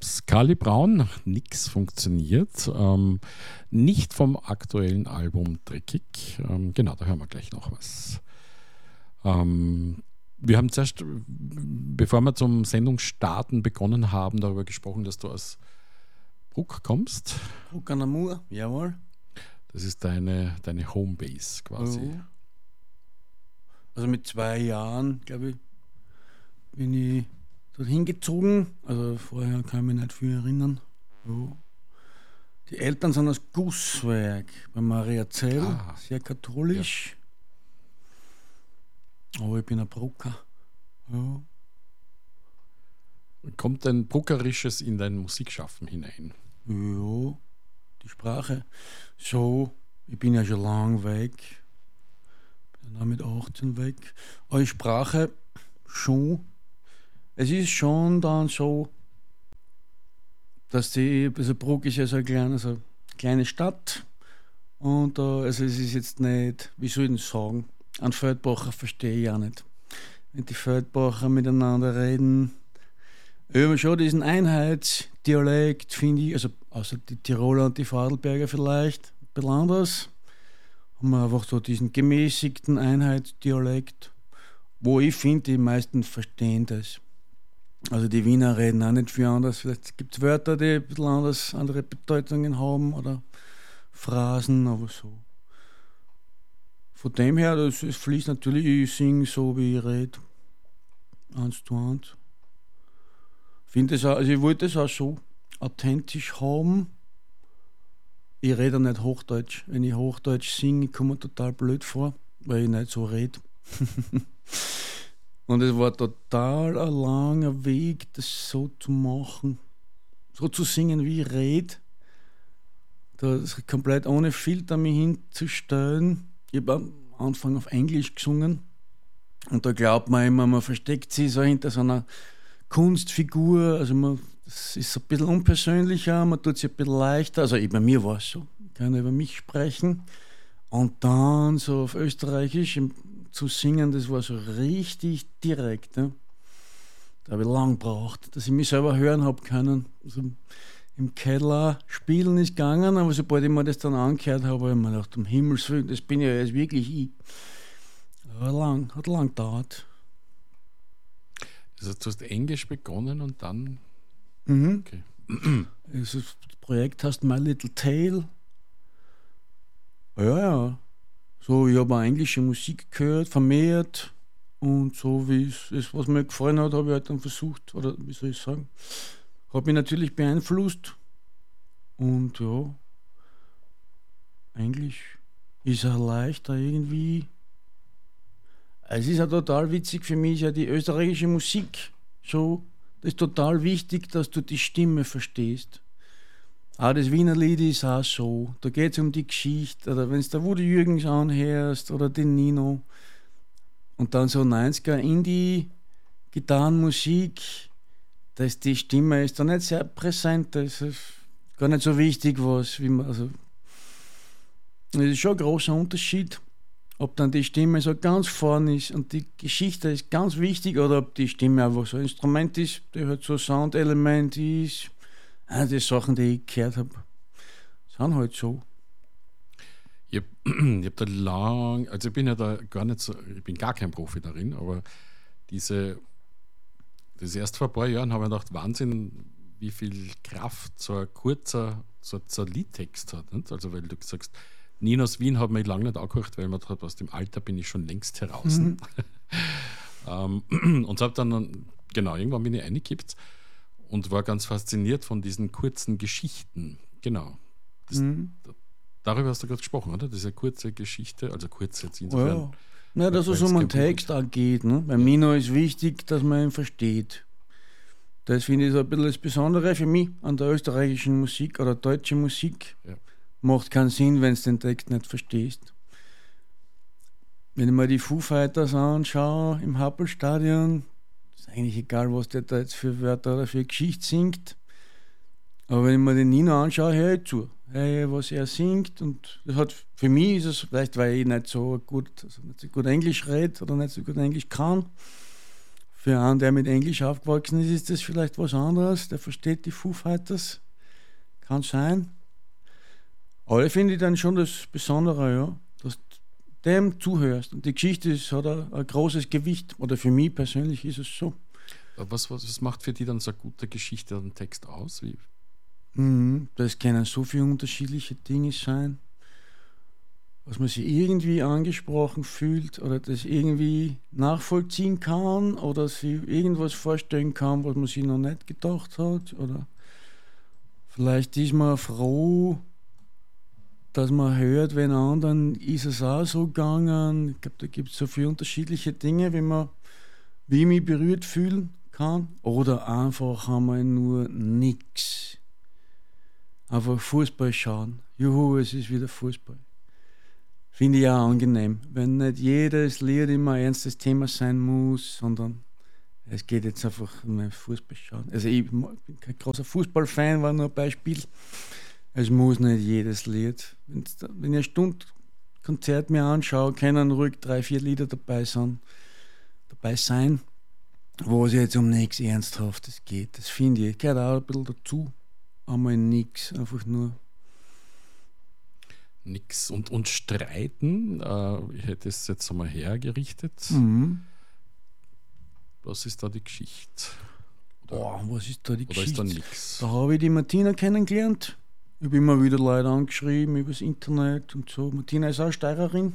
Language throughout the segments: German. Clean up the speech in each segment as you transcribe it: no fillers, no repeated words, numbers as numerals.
gab's Carly Braun, nix funktioniert. Nicht vom aktuellen Album Dreckig. Genau, da hören wir gleich noch was. Wir haben zuerst, bevor wir zum Sendungsstarten begonnen haben, darüber gesprochen, dass du aus Bruck kommst. Bruck an der Mur, jawohl. Das ist deine Homebase quasi. Oh. Also mit 2 Jahren, glaube ich, bin ich dorthin gezogen. Also vorher kann ich mich nicht viel erinnern. Oh. Die Eltern sind aus Gusswerk bei Maria Zell, sehr katholisch. Ja. Aber ich bin ein Brucker. Ja. Kommt ein Bruckerisches in dein Musikschaffen hinein? Ja, die Sprache. So, ich bin ja schon lang weg. Bin auch mit 18 weg. Aber die Sprache schon. Es ist schon dann so, dass also Bruck ist ja so eine kleine Stadt. Und also es ist jetzt nicht, wie soll ich denn sagen, einen Feldbacher verstehe ich auch nicht. Wenn die Feldbacher miteinander reden, über schon diesen Einheitsdialekt, finde ich, also außer die Tiroler und die Vorarlberger vielleicht, ein bisschen anders, haben wir einfach so diesen gemäßigten Einheitsdialekt, wo ich finde, die meisten verstehen das. Also die Wiener reden auch nicht viel anders. Vielleicht gibt es Wörter, die ein bisschen anders, andere Bedeutungen haben oder Phrasen, aber so. Von dem her, es fließt natürlich, ich singe so, wie ich rede. 1:1. Also ich wollte es auch so authentisch haben. Ich rede nicht Hochdeutsch. Wenn ich Hochdeutsch singe, komme ich total blöd vor, weil ich nicht so rede. Und es war total ein langer Weg, das so zu machen. So zu singen, wie ich rede. Das komplett ohne Filter mich hinzustellen. Ich habe am Anfang auf Englisch gesungen. Und da glaubt man immer, man versteckt sich so hinter so einer Kunstfigur. Also das ist ein bisschen unpersönlicher, man tut sich ein bisschen leichter. Also bei mir war es so. Ich kann über mich sprechen. Und dann so auf Österreichisch zu singen, das war so richtig direkt. Ne? Da habe ich lang gebraucht, dass ich mich selber hören habe können. Also im Keller spielen ist gegangen, aber sobald ich mir das dann angehört habe, habe ich mir gedacht, um Himmels Willen, das bin ja jetzt wirklich ich. Aber hat lang gedauert. Also du hast Englisch begonnen und dann... Mhm. Okay. Also das Projekt heißt My Little Tale. Ja. So, ich habe auch englische Musik gehört, vermehrt. Und so wie es was mir gefallen hat, habe ich halt dann versucht, oder wie soll ich sagen, habe mich natürlich beeinflusst. Und ja, Englisch ist auch leichter irgendwie. Es ist ja total witzig für mich, ja die österreichische Musik. So, das ist total wichtig, dass du die Stimme verstehst. Auch das Wiener Lied ist auch so. Da geht es um die Geschichte. Oder wenn du da Woody Jürgens anhörst oder den Nino. Und dann so 90er Indie-Gitarrenmusik. Die Stimme ist da nicht sehr präsent. Das ist gar nicht so wichtig, das ist schon ein großer Unterschied. Ob dann die Stimme so ganz vorne ist und die Geschichte ist ganz wichtig oder ob die Stimme einfach so ein Instrument ist, die halt so ein Soundelement ist. Die Sachen, die ich gehört habe, sind halt so. Ich hab da lang, also ich bin ja da gar nicht so, ich bin gar kein Profi darin, aber das erst vor ein paar Jahren habe ich gedacht, Wahnsinn, wie viel Kraft so ein kurzer Liedtext hat. Nicht? Also weil du sagst, Ninos Wien hat mich lange nicht angehört, weil man hat, aus dem Alter bin ich schon längst heraus. Und so habe dann, genau, irgendwann bin ich reingekippt und war ganz fasziniert von diesen kurzen Geschichten. Genau. Darüber hast du gerade gesprochen, oder? Diese kurze Geschichte, also kurz jetzt insofern. Ja, dass es um einen Text auch geht. Ne? Beim Nino ist wichtig, dass man ihn versteht. Das finde ich so ein bisschen das Besondere für mich an der österreichischen Musik oder deutschen Musik. Ja. Macht keinen Sinn, wenn du den Text nicht verstehst. Wenn ich mir die Foo Fighters anschaue im Happelstadion, ist eigentlich egal, was der da jetzt für Wörter oder für Geschichte singt. Aber wenn ich mir den Nino anschaue, höre ich zu. Was er singt. Und das hat, für mich ist es, vielleicht weil ich nicht so gut Englisch rede oder nicht so gut Englisch kann, Für einen, der mit Englisch aufgewachsen ist, ist das vielleicht was anderes. Der versteht die Foo Fighters. Kann sein. Aber ich finde dann schon das Besondere, ja, dass du dem zuhörst. Und die Geschichte hat ein großes Gewicht. Oder für mich persönlich ist es so. Was macht für die dann so eine gute Geschichte, einen Text aus? Wie? Das können so viele unterschiedliche Dinge sein, was man sich irgendwie angesprochen fühlt oder das irgendwie nachvollziehen kann oder sich irgendwas vorstellen kann, was man sich noch nicht gedacht hat. Oder vielleicht ist man froh, dass man hört, wenn anderen ist es auch so gegangen. Ich glaube, da gibt es so viele unterschiedliche Dinge, wie ich mich berührt fühlen kann. Oder einfach einmal nur nichts. Einfach Fußball schauen. Juhu, es ist wieder Fußball. Finde ich auch angenehm, wenn nicht jedes Lied immer ein ernstes Thema sein muss, sondern es geht jetzt einfach um Fußball schauen. Also ich bin kein großer Fußballfan, war nur ein Beispiel. Es muss nicht jedes Lied. Wenn ich eine Stunde Konzert mir anschaue, können ruhig 3-4 Lieder dabei sein, wo es jetzt um nichts Ernsthaftes geht. Das finde ich, gehört auch ein bisschen dazu. Einmal nichts, einfach nur. Nix. Und Streiten, ich hätte es jetzt einmal hergerichtet. Was ist da die Geschichte? Was ist da die Geschichte? Oder ist da nichts? Da habe ich die Martina kennengelernt. Ich habe immer wieder Leute angeschrieben übers Internet und so. Martina ist auch Steirerin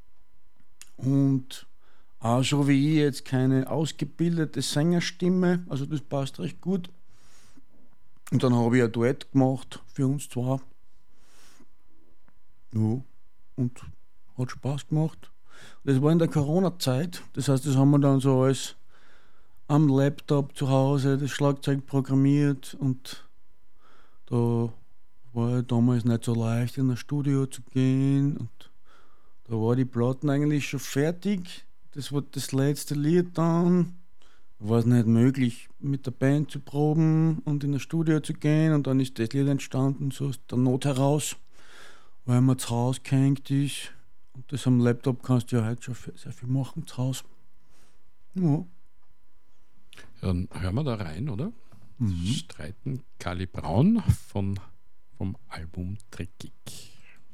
und auch so wie ich jetzt keine ausgebildete Sängerstimme, also das passt recht gut. Und dann habe ich ein Duett gemacht für uns zwei. Ja, und hat Spaß gemacht. Das war in der Corona-Zeit, das heißt, das haben wir dann so alles am Laptop zu Hause, das Schlagzeug programmiert und da war damals nicht so leicht in ein Studio zu gehen und da war die Platten eigentlich schon fertig. Das war das letzte Lied dann. War es nicht möglich, mit der Band zu proben und in ein Studio zu gehen und dann ist das Lied entstanden, so aus der Not heraus, weil man zu Hause gehängt ist und das am Laptop kannst du ja heute schon sehr viel machen zu Hause. Ja. Dann hören wir da rein, oder? Streiten Kali Braun vom Album Dreckig.